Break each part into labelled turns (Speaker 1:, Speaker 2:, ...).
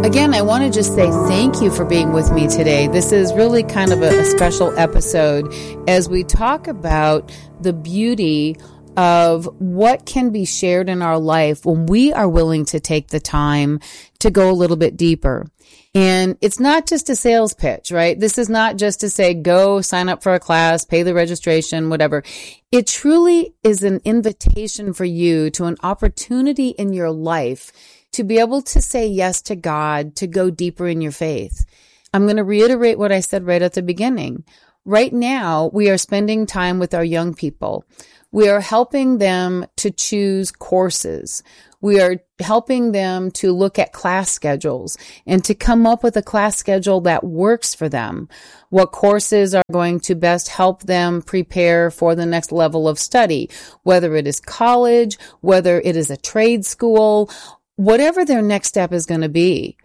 Speaker 1: Again, I want to just say thank you for being with me today. This is really kind of a special episode as we talk about the beauty of what can be shared in our life when we are willing to take the time to go a little bit deeper. And it's not just a sales pitch, right? This is not just to say, go sign up for a class, pay the registration, whatever. It truly is an invitation for you to an opportunity in your life to be able to say yes to God, to go deeper in your faith. I'm going to reiterate what I said right at the beginning. Right now, we are spending time with our young people. We are helping them to choose courses. We are helping them to look at class schedules and to come up with a class schedule that works for them. What courses are going to best help them prepare for the next level of study, whether it is college, whether it is a trade school, whatever their next step is going to be,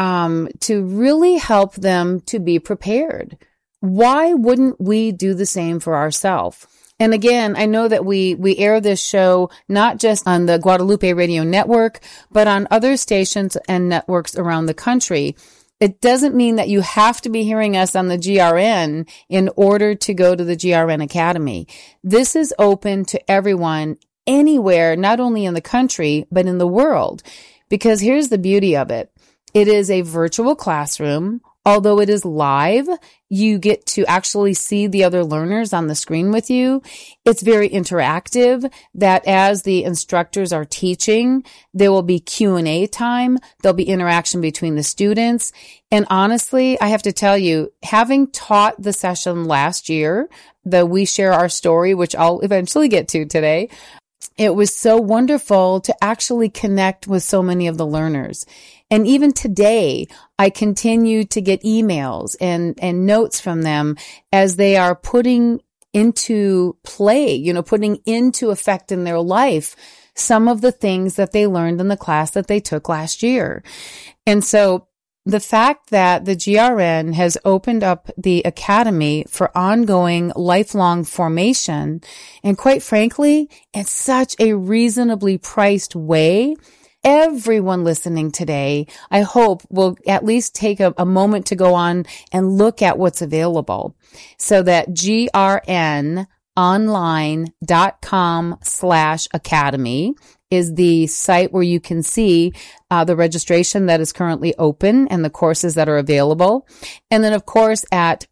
Speaker 1: to really help them to be prepared. Why wouldn't we do the same for ourselves? And again, I know that we air this show not just on the Guadalupe Radio Network, but on other stations and networks around the country. It doesn't mean that you have to be hearing us on the GRN in order to go to the GRN Academy. This is open to everyone anywhere, not only in the country, but in the world. Because here's the beauty of it. It is a virtual classroom. Although it is live, you get to actually see the other learners on the screen with you. It's very interactive that as the instructors are teaching, there will be Q&A time. There'll be interaction between the students. And honestly, I have to tell you, having taught the session last year, the We Share Our Story, which I'll eventually get to today, it was so wonderful to actually connect with so many of the learners. And even today, I continue to get emails and notes from them as they are putting into play, putting into effect in their life some of the things that they learned in the class that they took last year. And so the fact that the GRN has opened up the Academy for ongoing lifelong formation, and quite frankly, in such a reasonably priced way, everyone listening today, I hope, will at least take a moment to go on and look at what's available. So that grnonline.com/academy is the site where you can see the registration that is currently open and the courses that are available. And then, of course, at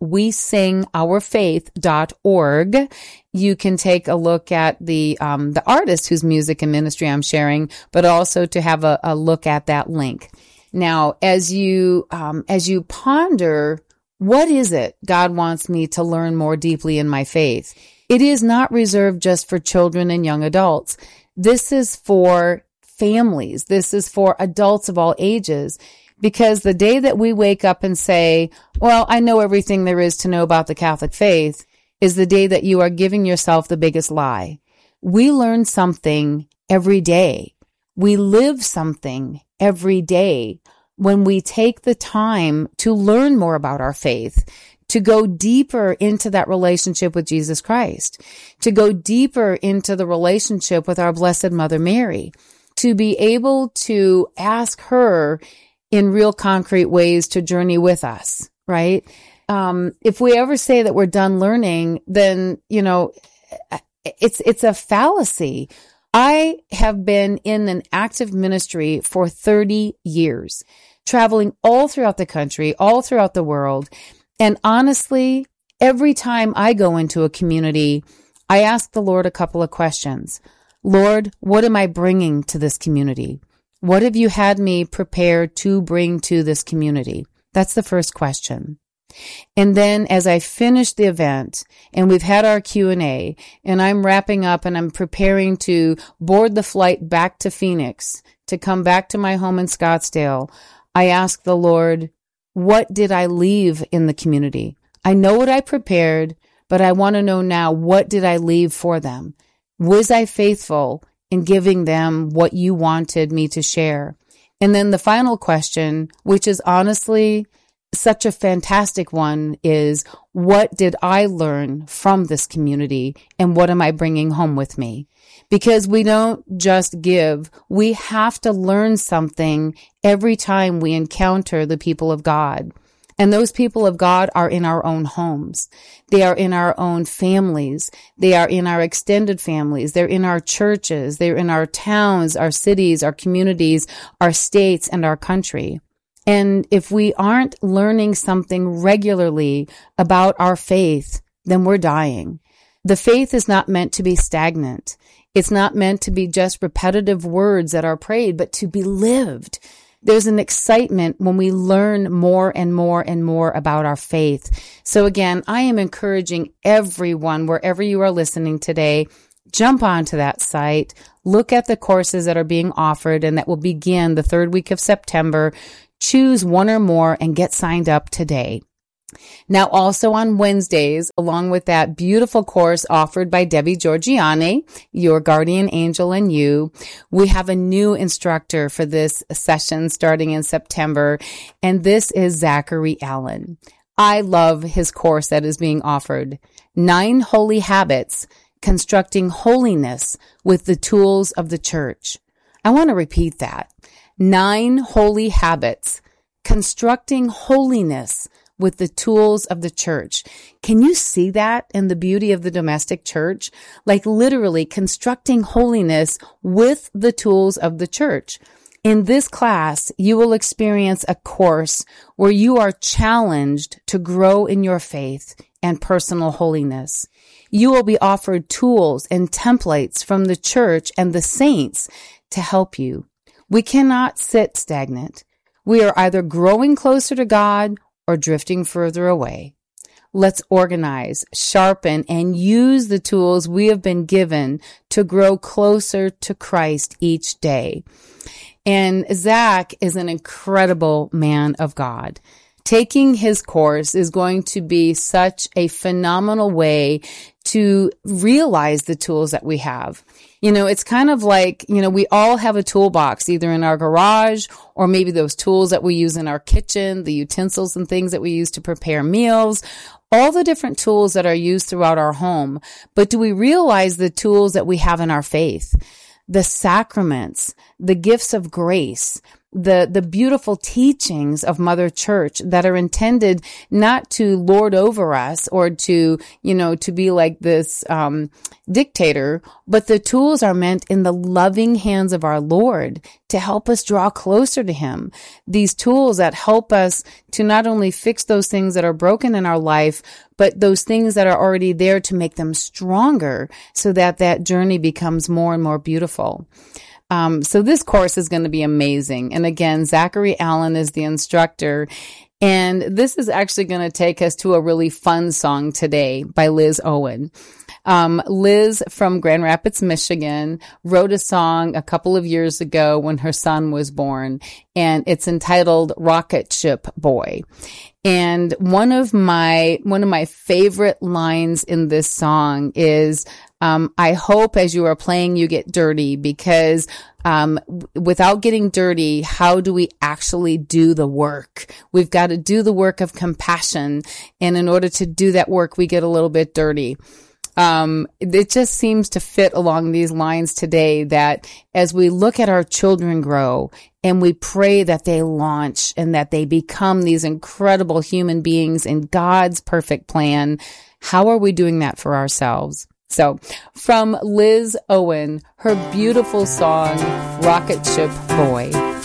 Speaker 1: wesingourfaith.org, you can take a look at the artist whose music and ministry I'm sharing, but also to have a look at that link. Now, as you ponder, what is it God wants me to learn more deeply in my faith? It is not reserved just for children and young adults. This is for families. This is for adults of all ages. Because the day that we wake up and say, well, I know everything there is to know about the Catholic faith, is the day that you are giving yourself the biggest lie. We learn something every day. We live something every day when we take the time to learn more about our faith, to go deeper into that relationship with Jesus Christ, to go deeper into the relationship with our Blessed Mother Mary, to be able to ask her in real concrete ways to journey with us, right? If we ever say that we're done learning, then, it's a fallacy. I have been in an active ministry for 30 years, traveling all throughout the country, all throughout the world. And honestly, every time I go into a community, I ask the Lord a couple of questions. Lord, what am I bringing to this community? What have you had me prepared to bring to this community? That's the first question. And then as I finish the event and we've had our Q&A and I'm wrapping up and I'm preparing to board the flight back to Phoenix to come back to my home in Scottsdale, I ask the Lord, what did I leave in the community? I know what I prepared, but I want to know now, what did I leave for them? Was I faithful in giving them what you wanted me to share? And then the final question, which is honestly such a fantastic one is, what did I learn from this community and what am I bringing home with me? Because we don't just give, we have to learn something every time we encounter the people of God. And those people of God are in our own homes. They are in our own families. They are in our extended families. They're in our churches. They're in our towns, our cities, our communities, our states, and our country. And if we aren't learning something regularly about our faith, then we're dying. The faith is not meant to be stagnant. It's not meant to be just repetitive words that are prayed, but to be lived. There's an excitement when we learn more and more and more about our faith. So again, I am encouraging everyone, wherever you are listening today, jump onto that site, look at the courses that are being offered and that will begin the third week of September. Choose one or more and get signed up today. Now, also on Wednesdays, along with that beautiful course offered by Debbie Georgianni, Your Guardian Angel and You, we have a new instructor for this session starting in September, and this is Zachary Allen. I love his course that is being offered, 9 Holy Habits, Constructing Holiness with the Tools of the Church. I want to repeat that. 9 Holy Habits, Constructing Holiness with the Tools of the Church. Can you see that in the beauty of the domestic church? Like literally constructing holiness with the tools of the church. In this class, you will experience a course where you are challenged to grow in your faith and personal holiness. You will be offered tools and templates from the church and the saints to help you. We cannot sit stagnant. We are either growing closer to God or drifting further away. Let's organize, sharpen, and use the tools we have been given to grow closer to Christ each day. And Zach is an incredible man of God. Taking his course is going to be such a phenomenal way to realize the tools that we have. You know, it's kind of like, we all have a toolbox, either in our garage or maybe those tools that we use in our kitchen, the utensils and things that we use to prepare meals, all the different tools that are used throughout our home. But do we realize the tools that we have in our faith? The sacraments, the gifts of grace, the beautiful teachings of Mother Church that are intended not to lord over us or to be like this dictator, but the tools are meant in the loving hands of our Lord to help us draw closer to Him. These tools that help us to not only fix those things that are broken in our life, but those things that are already there to make them stronger so that that journey becomes more and more beautiful. So this course is going to be amazing. And again, Zachary Allen is the instructor. And this is actually going to take us to a really fun song today by Liz Owen. Liz from Grand Rapids, Michigan, wrote a song a couple of years ago when her son was born, and it's entitled Rocket Ship Boy. And one of my favorite lines in this song is, I hope as you are playing, you get dirty, because without getting dirty, how do we actually do the work? We've got to do the work of compassion. And in order to do that work, we get a little bit dirty. It just seems to fit along these lines today, that as we look at our children grow and we pray that they launch and that they become these incredible human beings in God's perfect plan, how are we doing that for ourselves? So from Liz Owen, her beautiful song, Rocket Ship Boy.